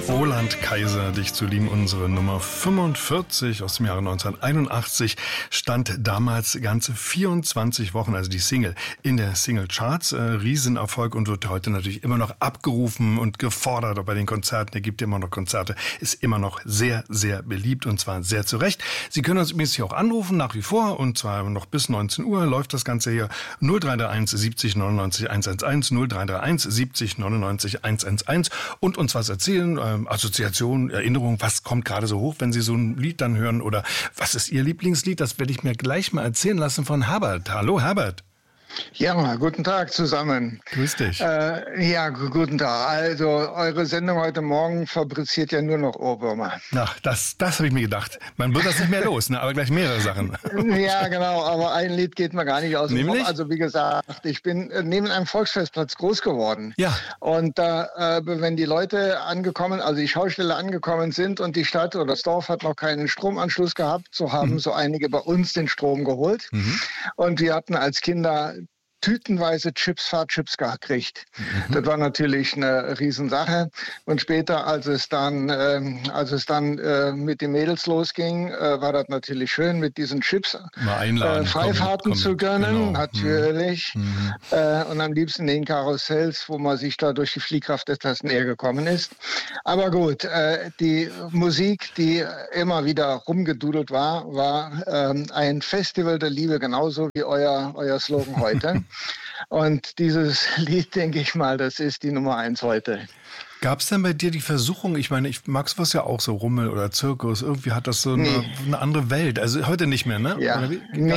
Roland Kaiser, dich zu lieben, unsere Nummer 45 aus dem Jahre 1981, stand damals ganze 24 Wochen, also die Single, in der Single-Charts. Riesenerfolg und wird heute natürlich immer noch abgerufen und gefordert, auch bei den Konzerten. Er gibt immer noch Konzerte, ist immer noch sehr, sehr beliebt und zwar sehr zu Recht. Sie können uns übrigens hier auch anrufen, nach wie vor, und zwar noch bis 19 Uhr läuft das Ganze hier. 0331 70 99 111, 0331 70 99 111 und uns was erzählen, Assoziation, Erinnerung, was kommt gerade so hoch, wenn Sie so ein Lied dann hören, oder was ist Ihr Lieblingslied? Das werde ich mir gleich mal erzählen lassen von Herbert. Hallo Herbert. Ja, guten Tag zusammen. Grüß dich. Guten Tag. Also, eure Sendung heute Morgen fabriziert ja nur noch Ohrwürmer. Ach, das habe ich mir gedacht. Man wird das nicht mehr los, ne? Aber gleich mehrere Sachen. Ja, genau, aber ein Lied geht mir gar nicht aus dem Kopf. Also, wie gesagt, ich bin neben einem Volksfestplatz groß geworden. Ja. Und da, wenn die Leute die Schausteller angekommen sind und die Stadt oder das Dorf hat noch keinen Stromanschluss gehabt, so haben so einige bei uns den Strom geholt. Und wir hatten als Kinder tütenweise Fahrchips gekriegt. Das war natürlich eine Riesensache. Und später, als es dann mit den Mädels losging, war das natürlich schön, mit diesen Chips Freifahrten zu gönnen, genau. Natürlich. Und am liebsten in den Karussells, wo man sich da durch die Fliehkraft etwas näher gekommen ist. Aber gut, die Musik, die immer wieder rumgedudelt war ein Festival der Liebe, genauso wie euer Slogan heute. Und dieses Lied, denke ich mal, das ist die Nummer 1 heute. Gab es denn bei dir die Versuchung, ich meine, ich mag sowas ja auch, so Rummel oder Zirkus, irgendwie hat das so eine andere Welt, also heute nicht mehr, ne? Ja,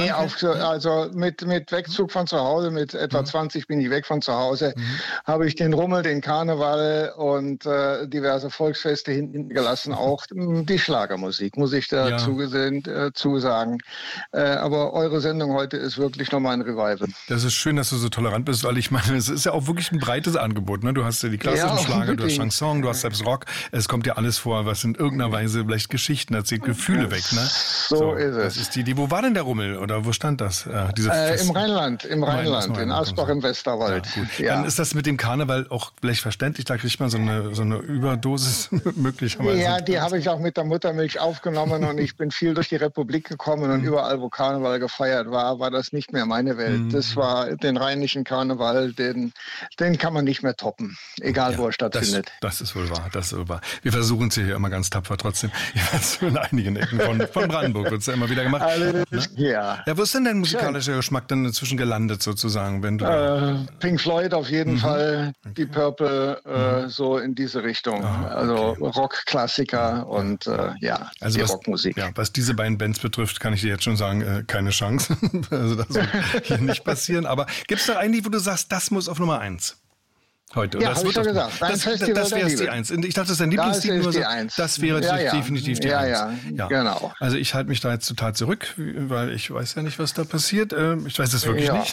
also mit Wegzug von zu Hause, mit etwa 20 bin ich weg von zu Hause, habe ich den Rummel, den Karneval und diverse Volksfeste hinten gelassen, auch die Schlagermusik, muss ich dazu zusagen. Aber eure Sendung heute ist wirklich nochmal ein Revival. Das ist schön, dass du so tolerant bist, weil ich meine, es ist ja auch wirklich ein breites Angebot, ne? Du hast ja die klassischen Schlager, du hast Chanson, du hast selbst Rock, es kommt ja alles vor, was in irgendeiner Weise vielleicht Geschichten erzählt, Gefühle weg, ne? So ist es. Das ist die, wo war denn der Rummel oder wo stand das? Im Rheinland, in Asbach im Westerwald. Ja, Dann ist das mit dem Karneval auch vielleicht verständlich, da kriegt man so eine Überdosis möglicherweise. Ja, die habe ich auch mit der Muttermilch aufgenommen und ich bin viel durch die Republik gekommen und überall, wo Karneval gefeiert war das nicht mehr meine Welt. Das war den rheinischen Karneval, den kann man nicht mehr toppen, egal wo er stattfindet. Das ist wohl wahr, Wir versuchen es hier immer ganz tapfer trotzdem. In einigen Ecken von Brandenburg wird es ja immer wieder gemacht. Ja, wo ist denn dein musikalischer Geschmack dann inzwischen gelandet sozusagen? Wenn du Pink Floyd auf jeden Fall, die Purple, so in diese Richtung. Also Rock-Klassiker und also die Rockmusik. Ja, was diese beiden Bands betrifft, kann ich dir jetzt schon sagen, keine Chance. Also das wird hier nicht passieren. Aber gibt es da einen Lied, wo du sagst, das muss auf Nummer 1? Heute. Ja, habe ich schon gesagt. Das wäre es die 1. Ich dachte, das ist dein Lieblingslied. Das wäre definitiv die 1. Ja, genau. Also ich halte mich da jetzt total zurück, weil ich weiß ja nicht, was da passiert. Ich weiß es wirklich nicht.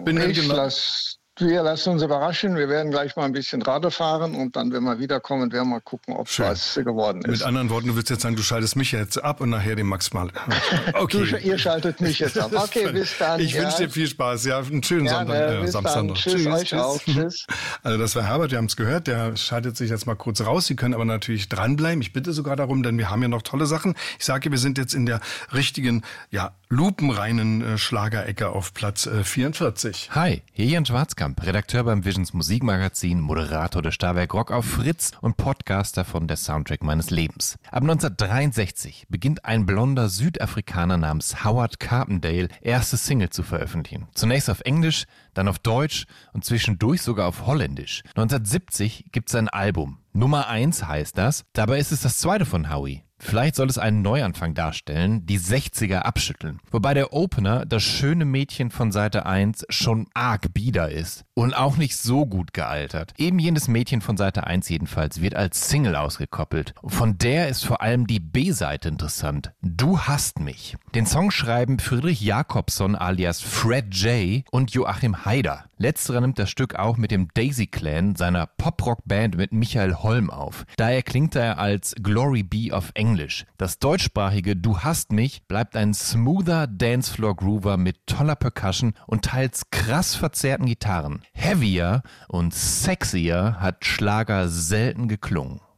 Wir lassen uns überraschen. Wir werden gleich mal ein bisschen Radl fahren und dann, wenn wir wiederkommen, werden wir gucken, ob was geworden ist. Mit anderen Worten, du willst jetzt sagen, du schaltest mich jetzt ab und nachher den Max mal. Okay. Ihr schaltet mich jetzt ab. Okay, bis dann. Ich wünsche dir viel Spaß. Ja, einen schönen Samstag noch. Tschüss, euch auch. Tschüss. Also das war Herbert, wir haben es gehört. Der schaltet sich jetzt mal kurz raus. Sie können aber natürlich dranbleiben. Ich bitte sogar darum, denn wir haben ja noch tolle Sachen. Ich sage, wir sind jetzt in der richtigen, lupenreinen Schlagerecke auf Platz 44. Hi, hier Jan Schwarzkamp, Redakteur beim Visions Musikmagazin, Moderator der Starwerk Rock auf Fritz und Podcaster von Der Soundtrack meines Lebens. Ab 1963 beginnt ein blonder Südafrikaner namens Howard Carpendale erste Single zu veröffentlichen. Zunächst auf Englisch, dann auf Deutsch und zwischendurch sogar auf Holländisch. 1970 gibt es ein Album. Nummer 1 heißt das. Dabei ist es das zweite von Howie. Vielleicht soll es einen Neuanfang darstellen, die 60er abschütteln. Wobei der Opener, das schöne Mädchen von Seite 1, schon arg bieder ist. Und auch nicht so gut gealtert. Eben jenes Mädchen von Seite 1 jedenfalls wird als Single ausgekoppelt. Von der ist vor allem die B-Seite interessant. Du hast mich. Den Song schreiben Friedrich Jakobson alias Fred J. und Joachim Haider. Letzterer nimmt das Stück auch mit dem Daisy Clan, seiner Pop-Rock-Band mit Michael Holm auf. Daher klingt er als Glory Be auf Englisch. Das deutschsprachige Du hast mich bleibt ein smoother Dancefloor-Groover mit toller Percussion und teils krass verzerrten Gitarren. Heavier und sexier hat Schlager selten geklungen.